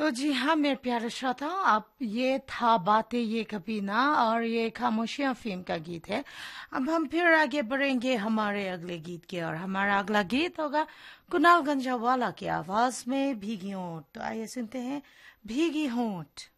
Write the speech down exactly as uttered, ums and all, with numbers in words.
तो जी हाँ मेरे प्यारे श्रोताओ, अब ये था बातें ये कभी ना, और ये खामोशियां फिल्म का गीत है। अब हम फिर आगे बढ़ेंगे हमारे अगले गीत के, और हमारा अगला गीत होगा कुणाल गंजावाला की आवाज में भीगी होंठ। तो आइए सुनते हैं भीगी होंठ।